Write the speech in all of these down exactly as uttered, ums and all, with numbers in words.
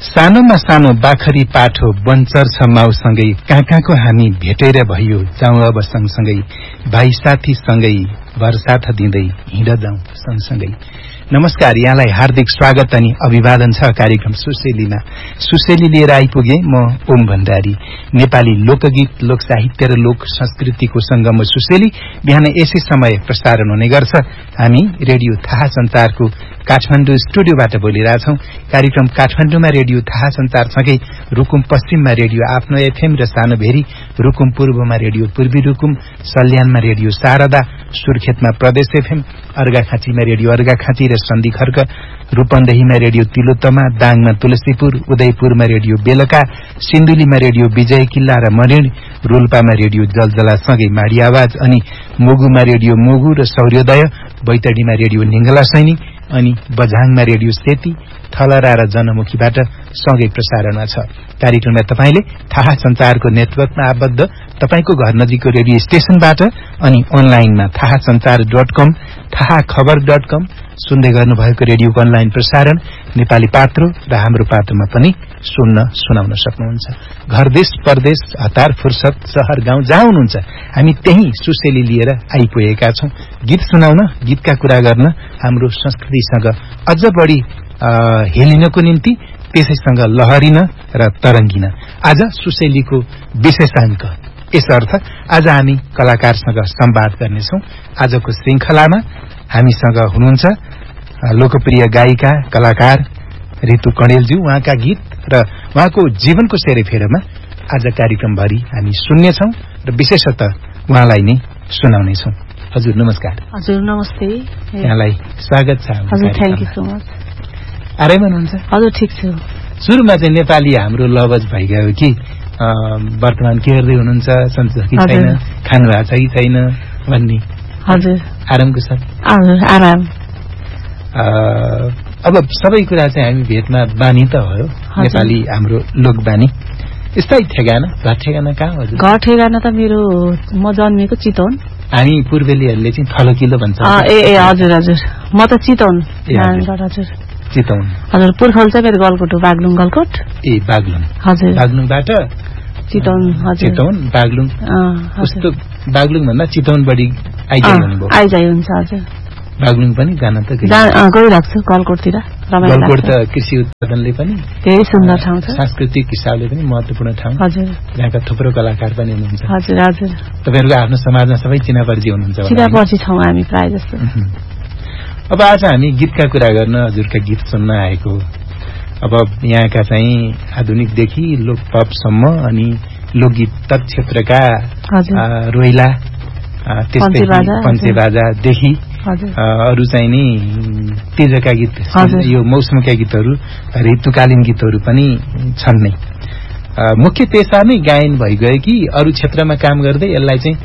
सानोमा सानो बाखरी पाठो बन्चर छ माउसँगै कहाँ कहाँको हामी भेटेर भयो जाउँ अब सँगसँगै भाइ साथी सँगै भरसाथ दिँदै हिँड जाउँ सँगसँगै। नमस्कार, यहाँलाई हार्दिक स्वागत अनि अभिवादन छ कार्यक्रम सुसेलीमा। सुसेली लिएर आइपुगे म ओम भण्डारी। नेपाली लोकगीत, लोक साहित्य र लोक संस्कृतिको संगम सुसेली बिहान यसै समय प्रसारण हुने गर्छ। हामी रेडियो थाहा संचारको काठमाडौँ स्टुडियोबाट बोलिरहेछौं। कार्यक्रम काठमाडौँमा रेडियो थाहा संचारसँगै रुकुम पश्चिममा रेडियो आफ्नो एफएम र सानो भेरी, रुकुम पूर्वमा रेडियो पूर्वी रुकुम, सल्यानमा रेडियो शारदा, सुर्खेतमा प्रदेश एफएम, अर्घाखाँचीमा रेडियो अर्घाखाँची र सन्धि खर्क, रूपन्देहीमा रेडियो तिलोत्तमा, दाङमा तुलसीपुर, उदयपुरमा रेडियो बेलका, सिन्धुलीमा रेडियो विजय किल्ला र मरिण, रोल्पामा रेडियो जलजलासँगै माडी आवाज अनि मोगुमा रेडियो मोगु र सौर्योदय, बैतडीमा रेडियो निङ्गला सैनी अनि बझाङमा रेडियो सेती, थलरा र जनमुखीबाट सँगै प्रसारणमा छ। कार्यक्रममा तपाईले थाहा संचारको नेटवर्कमा आबद्ध तपाईको घर नजिकको रेडियो स्टेशनबाट अनि अनलाइनमा थाहा संचार डट कम, थाहा खबर डट कम सुन्दै गर्नुभएको रेडियोको अनलाइन प्रसारण नेपाली पात्रो र हाम्रो पात्रोमा पनि सुन्न सुनाउन सक्नुहुन्छ। घर देश परदेश, हतार फुर्सद, शहर गाउँ जहाँ हुनुहुन्छ हामी त्यही सुसेली लिएर आइपुगेका छौं। गीत सुनाउन, गीतका कुरा गर्न, हाम्रो संस्कृतिसँग अझ बढी हेलिनको निम्ति, त्यसैसँग लहरिन र तरंगिन। आज सुसेलीको विशेषांक यसर्थ आज हामी कलाकारसँग संवाद गर्नेछौं। आजको श्रृंखलामा हामीसँग हुनुहुन्छ लोकप्रिय गायिका कलाकार ऋतु कणेलज्यू। उहाँका गीत र उहाँको जीवनको सेरेफेरमा आज कार्यक्रमभरि हामी सुन्नेछौं र विशेषतः उहाँलाई नै सुनाउनेछौं। हजुर नमस्कार। हजुर नमस्ते, यहाँलाई स्वागत छ। हजुर थ्यांक यू सो मच। आरामै हुनुहुन्छ? हजुर ठिक छु। सुरुमा चाहिँ नेपाली हाम्रो लवज भइगयो कि वर्तमान के गर्दै हुनुहुन्छ, सन्चो कि छैन, खानु भएको छ कि छैन भन्ने? हजुर आरामको साथ? हजुर आराम। अब सबै कुरा चाहिँ हामी भेटमा बानी त हो, नेपाली हाम्रो लोकबानी। स्थायी ठेगाना, घर ठेगाना कहाँ हो? घर ठेगाना त मेरो म जन्मेको चितवन। हामी पूर्वेलीहरूले चाहिँ थलोकिलो भन्छ। ए ए हजुर हजुर, म त चितवन। हजुर चितवन। हजुर पुर्खौल चाहिँ मेरो गलकोट हो, बागलुङ गलकोट। ए बागलुङ। हजुर बागलुङबाट चितवन। हजुर चितवन बागलुङ। कस्तो बागलुङ भन्दा चितवन बढी आइजाइ हुनुभयो? आइजाइ हुन्छ। हजुर बागलुङ पनि जान त गइरहेको छु, गलकोटतिर। गलकोट त कृषि उत्पादनले पनि धेरै सुन्दर ठाउँ छ, सांस्कृतिक हिसाबले पनि महत्वपूर्ण ठाउँ। हजुर यहाँका थुप्रो कलाकार पनि हुनुहुन्छ। हजुर हजुर। तपाईहरुको आफ्नो समाजमा सबै चिनापर्ची हुनुहुन्छ? चिनापर्ची छौँ हामी प्राय जस्तो। अब आज हामी गीतका कुरा गर्न, हजुरका गीत सुन्न आएको। अब यहाँका चाहिँ आधुनिकदेखि लोक पपसम्म अनि लोकगीत तक क्षेत्रका रोइला, त्यस्तै पञ्चेबाजादेखि अरू चाहिँ नि तेजका गीत, यो मौसमका गीतहरू, ऋतुकालीन गीतहरू पनि छन् नै। मुख्य पेशा नै गायन भइगयो कि अरू क्षेत्रमा काम गर्दै यसलाई चाहिँ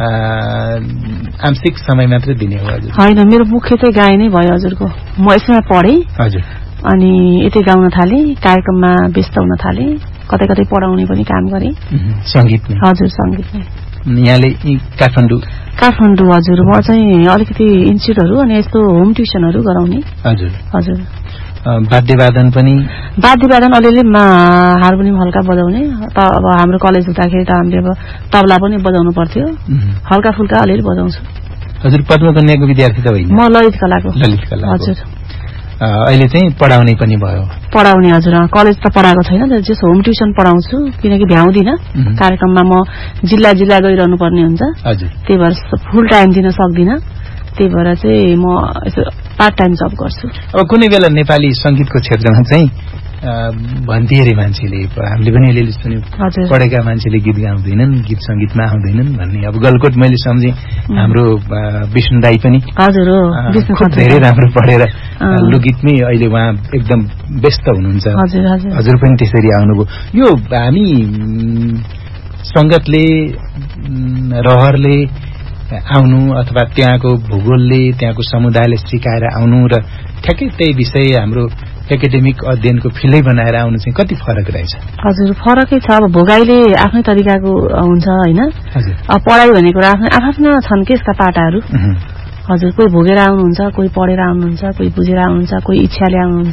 आंशिक समय मात्र दिने हो? हजुर होइन, मेरो मुख्य चाहिँ गायनै भयो हजुरको। म यसमा पढेँ। हजुर। अनि यतै गाउन थालेँ, कार्यक्रममा व्यस्त हुन थालेँ, कतै कतै पढाउने पनि काम गरेँ। संगीतमै? हजुर संगीतमै। यहाँले काठमाडौँ? काठमाडौँ हजुर। म चाहिँ अलिकति इन्स्टिट्युटहरू अनि यस्तो होम ट्युसनहरू गराउने। हजुर हजुर। वाद्यवादन पनि? वाद्यवादन अलिअलि हार्मोनियम हल्का बजाउने। अब हाम्रो कलेज हुँदाखेरि त हामीले अब तबला पनि बजाउनु पर्थ्यो, हल्का फुल्का अलिअलि बजाउँछु। हजुर पद्मकन्याको विद्यार्थी त होइन? म ललित कलाको। ललित कला। हजुर। अहिले चाहिँ पढाउने पनि भयो? पढाउने हजुर। कलेज त पढाएको छैन, जस होम ट्युसन पढाउँछु, किनकि भ्याउँदिन कार्यक्रममा। म जिल्ला जिल्ला गइरहनु पर्ने हुन्छ। हजुर। त्यही भएर फुल टाइम दिन सक्दिन, त्यही भएर चाहिँ म यसो पार्ट टाइम जब गर्छु। अब कुनै बेला नेपाली संगीतको क्षेत्रमा चाहिँ भन्थे अरे मान्छेले, हामीले पनि अलिअलि सुन्यौं, पढेका मान्छेले गीत गाउँदैनन्, गीत संगीतमा आउँदैनन् भन्ने। अब गलकोट मैले सम्झेँ हाम्रो विष्णु दाई पनि हजुर हो, धेरै राम्रो पढेर लोकगीतमै अहिले उहाँ एकदम व्यस्त हुनुहुन्छ। हजुर हजुर। हजुर पनि त्यसरी आउनुभयो। यो हामी संगतले, रहरले आउनु अथवा त्यहाँको भूगोलले, त्यहाँको समुदायले सिकाएर आउनु र ठ्याक्कै त्यही विषय हाम्रो एकाडेमिक अध्ययनको फिल्डै बनाएर आउनु चाहिँ कति फरक रहेछ? हजुर फरकै छ। अब भोगाईले आफ्नै तरिकाको हुन्छ हैन। अब पढाइ भनेको आफ्नै आफ्ना छन् के यसका पाटाहरू। हजुर कोही भोगेर आउनुहुन्छ, कोही पढेर आउनुहुन्छ, कोही बुझेर आउनुहुन्छ, कोही इच्छाले आउनुहुन्छ।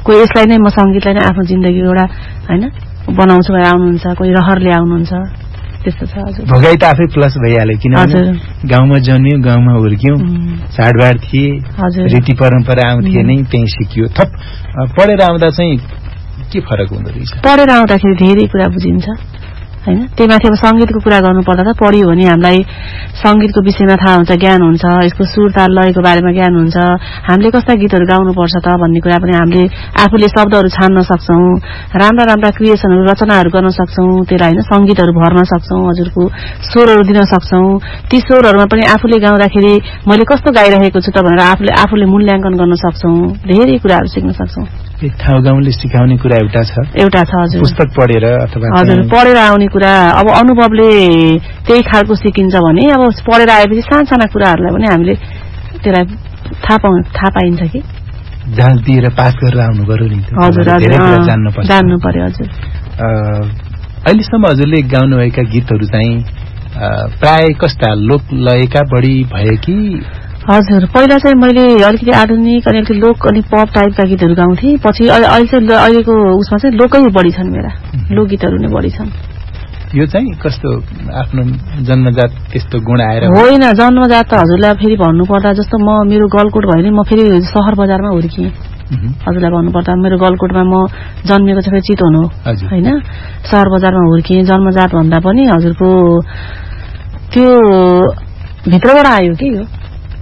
कोही यसलाई नै म संगीतलाई नै आफ्नो जिन्दगीको एउटा हैन बनाउँछु भनेर आउनुहुन्छ, कोही रहरले आउनुहुन्छ, त्यस्तो छ। हजुर भोगाई त आफै प्लस भइहाल्यो किनभने गाउँमा जन्मियो, गाउँमा हुर्क्यौं, चाडबाड थिए, रीति परम्परा आउँथे नै त्यही सिकियो। थप पढेर आउँदा चाहिँ के फरक हुँदो रहेछ? पढेर आउँदाखेरि धेरै कुरा बुझिन्छ हैन। त्यही माथि अब संगीतको कुरा गर्नु पर्दा त पढ्यो भने हामीलाई संगीतको विषयमा थाहा हुन्छ, ज्ञान हुन्छ, यसको सुर ताल लयको बारेमा ज्ञान हुन्छ, हामीले कस्ता गीतहरू गाउनु पर्छ त भन्ने कुरा पनि हामीले आफूले शब्दहरू छान्न सक्छौं, राम्रा राम्रा क्रिएसनहरू रचनाहरू गर्न सक्छौं, त्यसलाई हैन संगीतहरू भर्न सक्छौं, हजुरको स्वरहरू दिन सक्छौं। ती स्वरहरूमा पनि आफूले गाउँदाखेरि मैले कस्तो गाइरहेको छु त भनेर आफूले आफूले मूल्याङ्कन गर्न सक्छौं, धेरै कुराहरू सिक्न सक्छौं। ठाउँ गाउँले सिकाउने कुरा एउटा छ एउटा छ हजुर, पुस्तक पढेर अथवा हजुर पढेर आउने कुरा अब अनुभवले त्यही खालको सिकिन्छ भने अब पढेर आएपछि साना कुराहरूलाई पनि हामीले त्यसलाई थाहा पाउ थाहा पाइन्छ कि जाँच दिएर पास गरेर आउनु पर्यो नि। हजुर हजुर जान्नु पर्छ जान्नु पर्यो। हजुर अहिलेसम्म हजुरले गाउनुभएका गीतहरू चाहिँ प्राय कस्ता लोक लयका बढी भए कि? हजुर पहिला चाहिँ मैले अलिकति आधुनिक अनि अलिकति लोक अनि पप टाइपका गीतहरू गाउँथे, पछि अहिले चाहिँ अहिलेको उसमा चाहिँ लोकै बढी छन्, मेरा लोकगीतहरू नै बढी छन्। यो चाहिँ कस्तो आफ्नो जन्मजात त्यस्तो गुण आएर होइन? जन्मजात त हजुरलाई फेरि भन्नुपर्दा जस्तो म मेरो गलकोट भयो भने म फेरि सहर बजारमा हुर्किएँ। हजुरलाई भन्नुपर्दा मेरो गलकोटमा म जन्मेको चाहिँ फेरि चितवन हो हैन, सहर बजारमा हुर्किएँ। जन्मजात भन्दा पनि हजुरको त्यो भित्रबाट आयो कि यो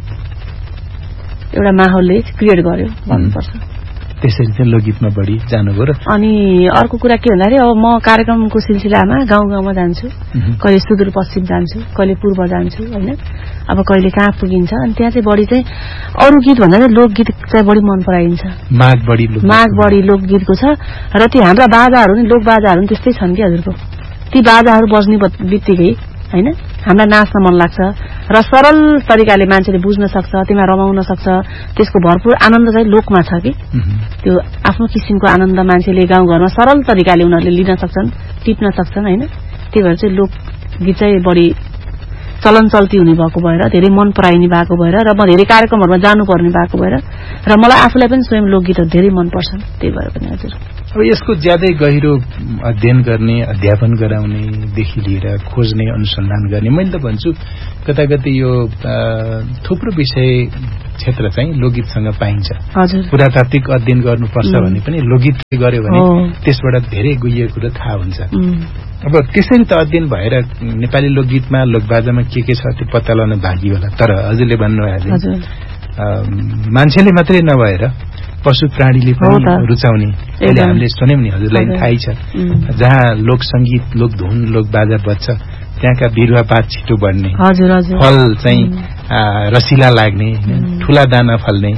एउटा माहौलले क्रिएट गर्यो भन्नुपर्छ। त्यसरी चाहिँ लोकगीतमा बढी जानुभयो र अनि अर्को कुरा के भन्दाखेरि अब म कार्यक्रमको सिलसिलामा गाउँ गाउँमा जान्छु, कहिले सुदूरपश्चिम जान्छु, कहिले पूर्व जान्छु हैन, अब कहिले कहाँ पुगिन्छ। अनि त्यहाँ चाहिँ बढी चाहिँ अरू गीत भन्दा चाहिँ लोकगीत चाहिँ बढी मन पराइन्छ। माग बढी माग बढी लोकगीतको छ र ती हाम्रा बाजाहरू नि लोक बाजाहरू नि त्यस्तै छन् कि हजुरको। ती बाजाहरू बज्ने बित्तिकै हैन हामीलाई नाच्न मन लाग्छ र सरल तरिकाले मान्छेले बुझ्न सक्छ, त्यसमा रमाउन सक्छ, त्यसको भरपूर आनन्द चाहिँ लोकमा छ कि त्यो आफ्नो किसिमको आनन्द मान्छेले गाउँघरमा सरल तरिकाले उनीहरूले लिन सक्छन्, टिप्न सक्छन् हैन। त्यही भएर चाहिँ लोकगीत चाहिँ बढी चलन चल्ती हुने भएको भएर, धेरै मन पराइने भएको भएर र म धेरै कार्यक्रमहरूमा जानुपर्ने भएको भएर र मलाई आफूलाई पनि स्वयं लोकगीतहरू धेरै मन पर्छन्। त्यही भएर पनि हजुर अब यसको ज्यादै गहिरो अध्ययन गर्ने, अध्यापन गराउनेदेखि लिएर खोज्ने, अनुसन्धान गर्ने, मैले त भन्छु कता कतै यो थुप्रो विषय क्षेत्र चाहिँ लोकगीतसँग पाइन्छ। हजुर पुरातात्विक अध्ययन गर्नुपर्छ भने पनि लोकगीतले गर्यो भने त्यसबाट धेरै गुह्य कुरा थाहा हुन्छ। अब त्यसरी त अध्ययन भएर नेपाली लोकगीतमा लोकबाजामा के के छ त्यो पत्ता लगाउन बाँकी होला। तर हजुरले भन्नुभयो मान्छेले मात्रै नभएर पशु प्राणीले पनि रुचाउने, अहिले हामीले सुन्यौं नि, हजुरलाई थाहै छ, जहाँ लोक संगीत, लोक धुन, लोक बाजा बज्छ त्यहाँका बिरुवा पात छिटो बढ्ने, फल चाहिँ रसिला लाग्ने, ठूला दाना फल्ने,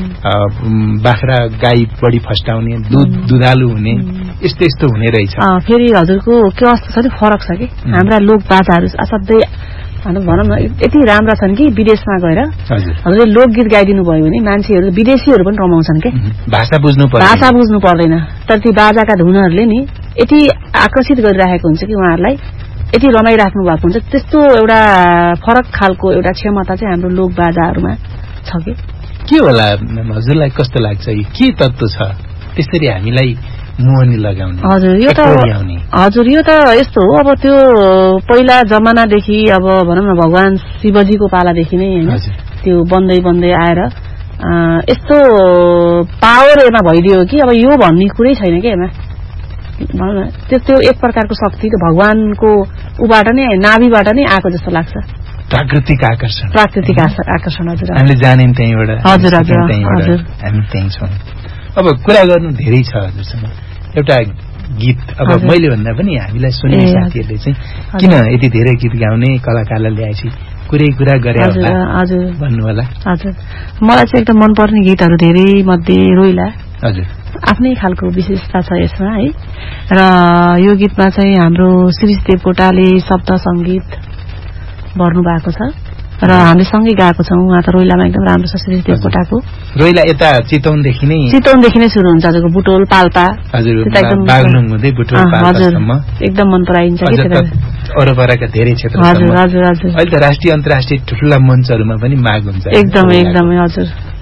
बाख्रा गाई बढी फस्टाउने, दूध दुधालु हुने, यस्तो यस्तो हुने रहेछ। फेरि हजुरको के अवस्था छ नि फरक छ कि हाम्रा लोक बाजाहरू असाध्यै भनौँ न यति राम्रा छन् कि विदेशमा गएर हजुरले लोकगीत गाइदिनु भयो भने मान्छेहरू विदेशीहरू पनि रमाउँछन् के, भाषा बुझ्नु पर्दैन भाषा बुझ्नु पर्दैन तर ती बाजाका धुनहरूले नि यति आकर्षित गरिरहेको हुन्छ कि उहाँहरूलाई यति रमाइराख्नु भएको हुन्छ। त्यस्तो एउटा फरक खालको एउटा क्षमता चाहिँ हाम्रो लोक बाजाहरूमा छ कि के होला हजुरलाई? कस्तो लाग्छ के तत्त्व छ त्यसरी हामीलाई मोहनी लगाउने? हजुर यो त हजुर यो त यस्तो हो, अब त्यो पहिला जमानादेखि अब भनौँ न भगवान शिवजीको पालादेखि नै हैन त्यो बन्दै बन्दै आएर यस्तो पावर एमा भइदियो कि अब यो भन्ने कुरै छैन के एमा भनौँ न त्यो त्यो एक प्रकारको शक्ति त भगवानको उबाट नै नाभिबाट नै आएको जस्तो लाग्छ। प्राकृतिक आकर्षण प्राकृतिक आकर्षण हजुर हामीले जान्यौं त्यहीबाट। हजुर हजुर हामी त्यही छौँ। अब कुरा गर्नु धेरै छ हजुरसँग। एउटा गीत अब मैले भन्दा पनि हामीलाई सुन्ने साथीहरूले चाहिँ किन यति धेरै गीत गाउने कलाकारलाई ल्याएपछि कुरै कुरा गरे होला हजुर भन्नु होला। हजुर मलाई चाहिँ एकदम मनपर्ने गीतहरू धेरै मध्ये रोइला हजुर आफ्नै खालको विशेषता छ यसमा है। र यो गीतमा चाहिँ हाम्रो श्रीश देवकोटाले शब्द संगीत भर्नु भएको छ र हामीले सँगै गाएको छौँ। उहाँ त रोइलामा एकदम राम्रो छ श्रीश देवकोटाको। रोइला यता चितवनदेखि नै चितवनदेखि नै सुरु हुन्छ हजुरको बुटोल पाल्पा हजुर बागलुङ हुँदै बुटोल पाल्पासम्म एकदम मन पराइन्छ कि वरपरका धेरै क्षेत्र। हजुर हजुर हजुर अहिले त राष्ट्रिय अन्तर्राष्ट्रिय ठुला मञ्चहरूमा पनि माग हुन्छ एकदमै एकदमै हजुर।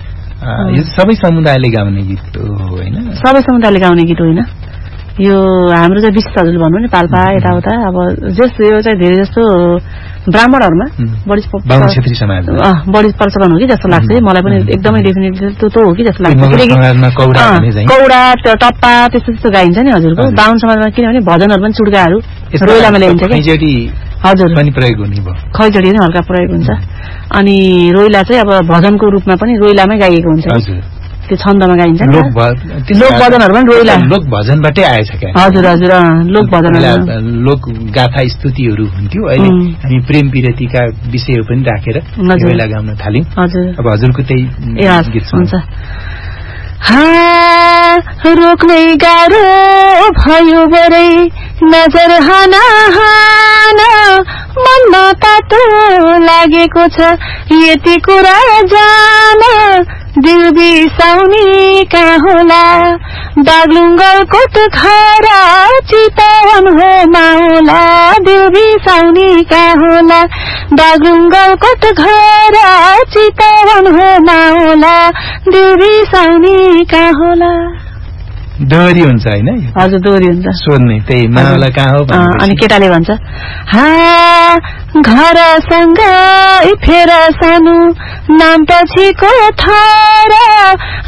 यो सबै समुदायले गाउने गीत हो होइन सबै समुदायले गाउने गीत होइन यो हाम्रो चाहिँ विशेष हजुरले भन्नु नि पाल्पा यताउता अब जस यो चाहिँ धेरै जस्तो ब्राह्मणहरुमा बढी बाहुन क्षेत्री समाज बढी प्रचलन हो कि जस्तो लाग्छ मलाई पनि एकदमै डेफिनेटली त्यो त हो कि जस्तो लाग्छ कौडा टप्पा त्यस्तो त्यस्तो गाइन्छ नि हजुरको बाहुन समाजमा किनभने भजनहरु पनि चुड्काहरू रोइलामा ल्याइन्छ कि खैजडी हजुर पनि प्रयोग हुने भयो खैजडी पनि हल्का प्रयोग हुन्छ अनि रोइला चाहिँ अब भजनको रूपमा पनि रोइलामै गाइएको हुन्छ हजुर त्यो छन्दमा गाइन्छ लोक लोक भजनहरु पनि रोइला लोक भजनबाटै आएछ के हजुर हजुर लोक भजन लोक गाथा स्तुतिहरू हुन्थ्यो अहिले हामी प्रेम विरतिका विषयहरू पनि राखेर रोइला गाउन थाल्यौं हजुर अब हजुरको त्यही गीत हुन्छ हा रोक्नै गाह्रो भयो बरै नजर हाना हाना मनमा पातो लागेको छ यति कुरा जान दिल बिसाउने कहाँ होला बागलुङ्गल कोट खरा चितवन हो माउला दिल बिसाउने कहाँ होला बागलुङ्गल कोट खरा चितवन हो माउला दिल बिसाउने कहाँ होला दोहोरी हुन्छ हैन हजुर दोहोरी हुन्छ सोध्ने त्यही माउला कहाँ हो अनि केटाले भन्छ हा घरसँग फेर सानो नाम पछिको थर